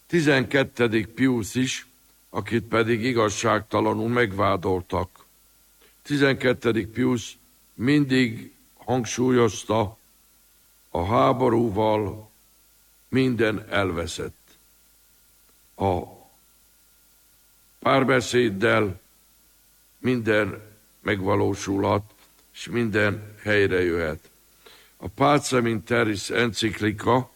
12. Piusz is, akit pedig igazságtalanul megvádoltak. 12. Piusz mindig hangsúlyozta, a háborúval minden elveszett. A párbeszéddel minden megvalósulhat, és minden helyre jöhet. A Pacem in Terris enciklika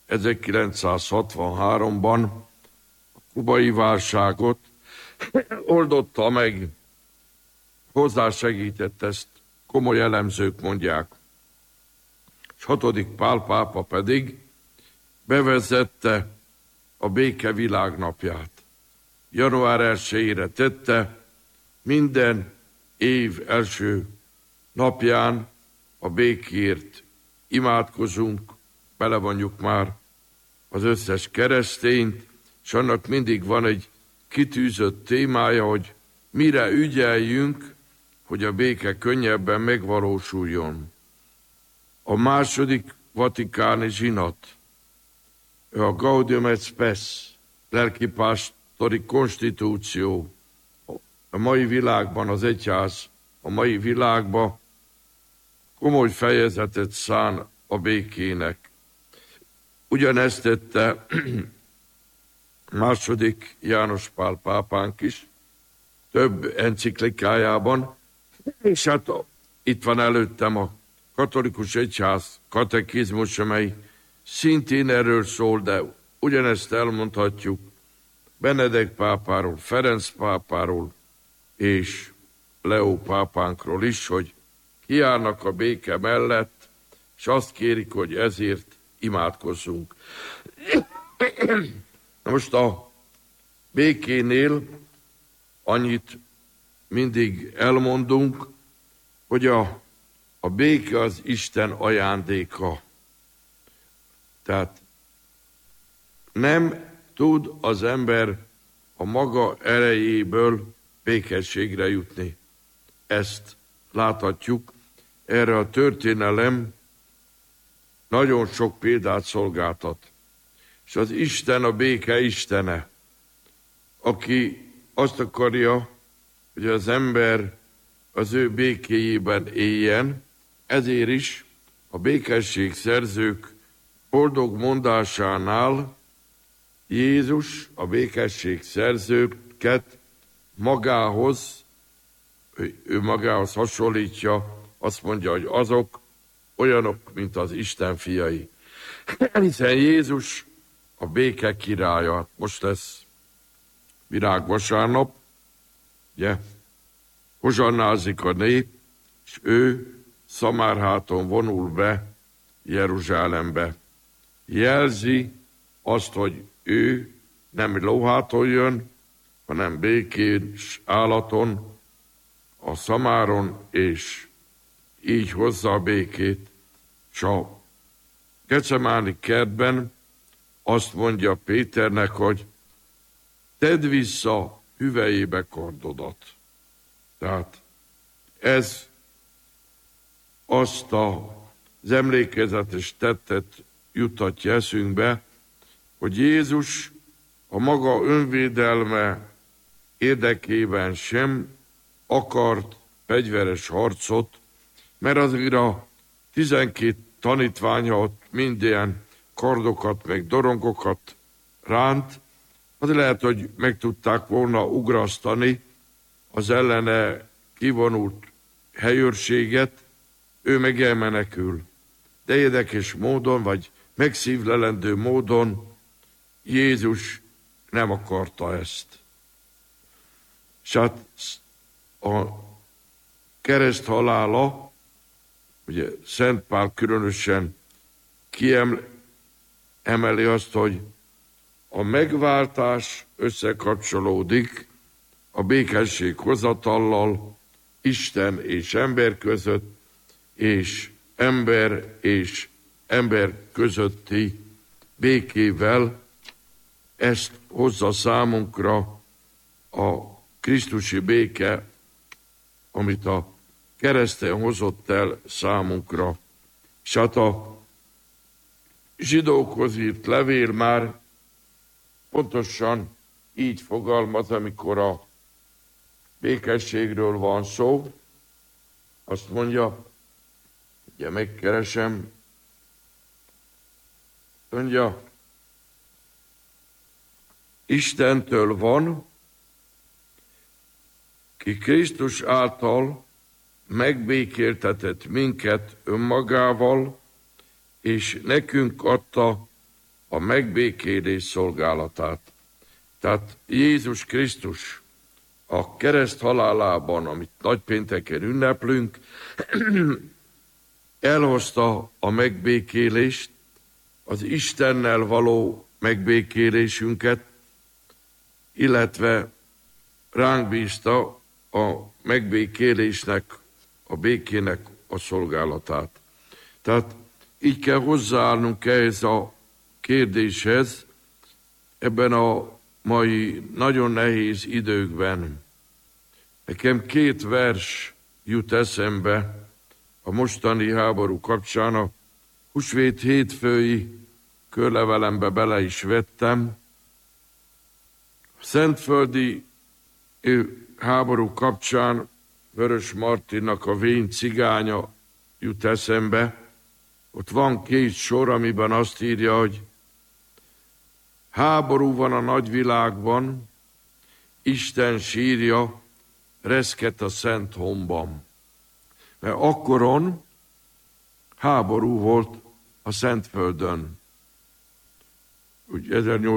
1963-ban a kubai válságot oldotta meg, hozzásegített, ezt komoly elemzők mondják. És 6. Pál pápa pedig bevezette a béke világnapját. Január 1-ére tette, minden év első napján a békért imádkozunk, belevonjuk már az összes keresztényt, és annak mindig van egy kitűzött témája, hogy mire ügyeljünk, hogy a béke könnyebben megvalósuljon. A második vatikáni zsinat, a Gaudium et Spes, lelkipásztori konstitúció, a mai világban az egyház, a mai világban komoly fejezetet szán a békének. Ugyanezt tette második János Pál pápánk is, több enciklikájában, és hát itt van előttem a katolikus egyház katekizmus, amely szintén erről szól, de ugyanezt elmondhatjuk Benedek pápáról, Ferenc pápáról és Leó pápánkról is, hogy kiállnak a béke mellett, és azt kérik, hogy ezért imádkozzunk. Most a békénél annyit mindig elmondunk, hogy a béke az Isten ajándéka. Tehát nem tud az ember a maga erejéből békességre jutni. Ezt láthatjuk. Erre a történelem nagyon sok példát szolgáltat. És az Isten a béke istene, aki azt akarja, hogy az ember az ő békéjében éljen, ezért is a békesség szerzők boldog mondásánál Jézus a békesség szerzőket magához, ő magához hasonlítja, azt mondja, hogy azok olyanok, mint az Isten fiai. Hiszen Jézus a béke királya. Most lesz virágvasárnap, ugye? Hozsannázik a nép, és ő Szamárháton vonul be Jeruzsálembe. Jelzi azt, hogy ő nem lóháton jön, hanem békés állaton, a szamáron, és így hozza a békét. És a Gecemáni kertben azt mondja Péternek, hogy tedd vissza hüvelyébe kardodat. Tehát ez azt az emlékezetes tettet juttatja eszünkbe, hogy Jézus a maga önvédelme érdekében sem akart fegyveres harcot, mert azért a 12 tanítványa ott minden kardokat, meg dorongokat ránt, az lehet, hogy meg tudták volna ugrasztani az ellene kivonult helyőrséget, ő meg elmenekül. De érdekes módon, vagy megszívlelendő módon Jézus nem akarta ezt. És hát a kereszt halála, ugye Szent Pál különösen kiemeli azt, hogy a megváltás összekapcsolódik a békesség hozatallal, Isten és ember között, és ember közötti békével. Ezt hozza számunkra a krisztusi béke, amit a kereszten hozott el számunkra. És hát a zsidókhoz írt levél már pontosan így fogalmaz, amikor a békességről van szó. Azt mondja, ugye megkeresem, mondja, Istentől van, ki Krisztus által megbékéltetett minket önmagával, és nekünk adta a megbékélés szolgálatát. Tehát Jézus Krisztus a kereszt halálában, amit nagypénteken ünneplünk, elhozta a megbékélést, az Istennel való megbékélésünket, illetve ránk bízta a megbékélésnek, a békének a szolgálatát. Tehát így kell hozzáállnunk ehhez a kérdéshez, ebben a mai nagyon nehéz időkben. Nekem 2 vers jut eszembe a mostani háború kapcsán. A húsvét hétfői körlevelembe bele is vettem. A szentföldi háború kapcsán Vörös Martinnak a Vén cigánya jut eszembe. Ott van 2 sor, amiben azt írja, hogy háború van a nagyvilágban, Isten sírja reszket a Szent Honban. Mert akkoron háború volt a Szentföldön. Úgy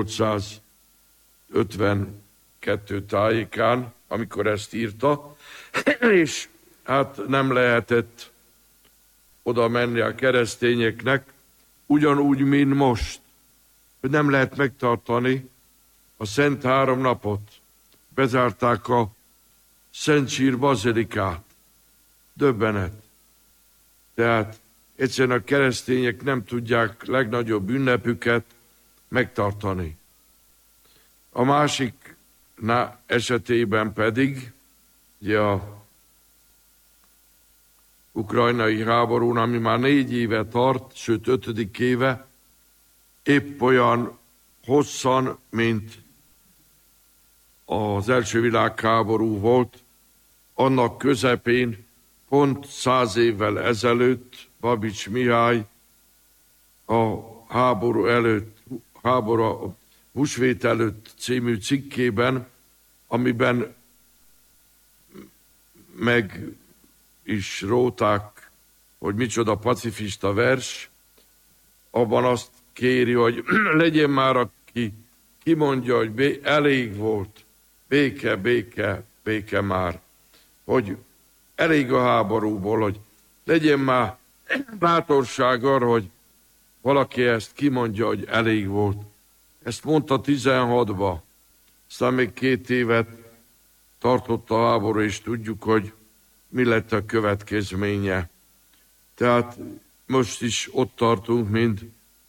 1852 tájékán, amikor ezt írta, és hát nem lehetett oda menni a keresztényeknek, ugyanúgy, mint most, hogy nem lehet megtartani a Szent 3 napot. Bezárták a Szent Sír bazilikát. Döbbenet. Tehát egyszerűen a keresztények nem tudják legnagyobb ünnepüket megtartani. A másik esetében pedig, ugye a ukrajnai háborún, ami már 4 éve tart, sőt 5. éve, épp olyan hosszan, mint az első világháború volt, annak közepén, pont 100 évvel ezelőtt Babics Mihály a húsvét előtt című cikkében, amiben meg is róták, hogy micsoda pacifista vers, abban azt kéri, hogy legyen már, aki kimondja, hogy elég volt, béke, béke, béke már, hogy elég a háborúból, hogy legyen már bátorság arra, hogy valaki ezt kimondja, hogy elég volt. Ezt mondta 16-ba, aztán még 2 évet tartott a háború, és tudjuk, hogy mi lett a következménye. Tehát most is ott tartunk, mint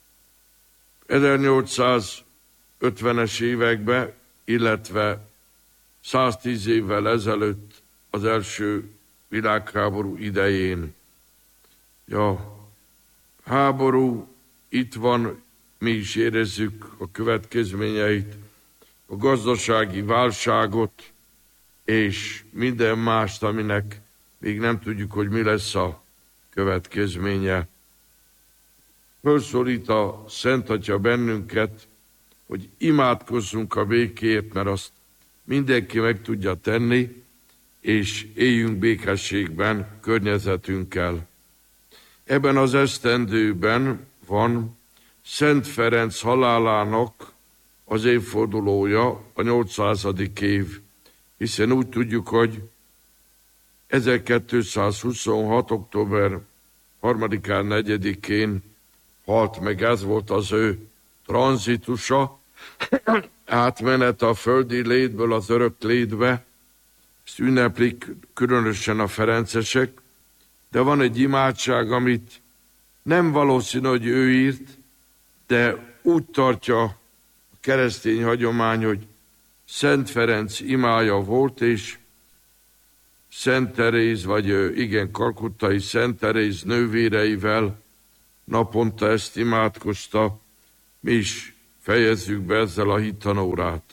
1850-es években, illetve 110 évvel ezelőtt az első világháború idején. Ja, háború itt van, mi is érezzük a következményeit, a gazdasági válságot, és minden mást, aminek még nem tudjuk, hogy mi lesz a következménye. Fölszólít a Szent Atya bennünket, hogy imádkozzunk a békért, mert azt mindenki meg tudja tenni, és éljünk békességben környezetünkkel. Ebben az esztendőben van Szent Ferenc halálának az évfordulója, a 800. év, hiszen úgy tudjuk, hogy 1226. október 3-án, 4-én halt meg, ez volt az ő tranzitusa, átmenet a földi létből az örök létbe. Ezt ünneplik különösen a ferencesek, de van egy imádság, amit nem valószínű, hogy ő írt, de úgy tartja a keresztény hagyomány, hogy Szent Ferenc imája volt, és Szent Teréz, vagy igen, kalkuttai Szent Teréz nővéreivel naponta ezt imádkozta. Mi is fejezzük be ezzel a hittanórát.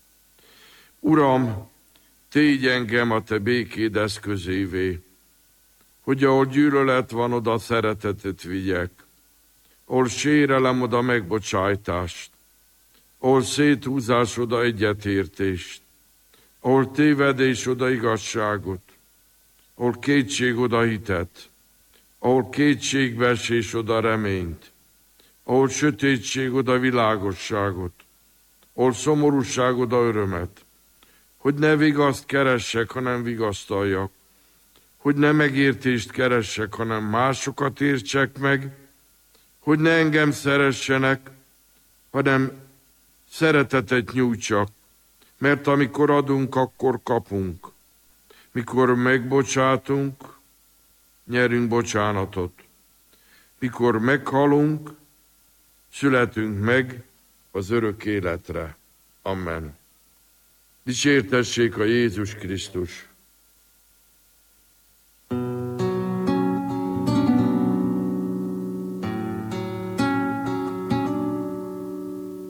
Uram, tégy engem a te békéd eszközévé, hogy ahol gyűlölet van, oda szeretetet vigyek, ahol sérelem, oda megbocsájtást, ahol széthúzás, oda egyetértést, ahol tévedés, oda igazságot, ahol kétség, oda hitet, ahol kétségbeesés, oda reményt, ahol sötétség, oda világosságot, ahol szomorúság, oda örömet, hogy ne vigaszt keressek, hanem vigasztaljak, hogy ne megértést keressek, hanem másokat értsek meg, hogy ne engem szeressenek, hanem szeretetet nyújtsak, mert amikor adunk, akkor kapunk. Mikor megbocsátunk, nyerünk bocsánatot. Mikor meghalunk, születünk meg az örök életre. Amen. Dicsértessék a Jézus Krisztus!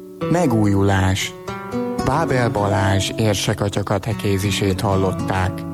Megújulás. Bábel Balázs érsekatya katekézisét hallották.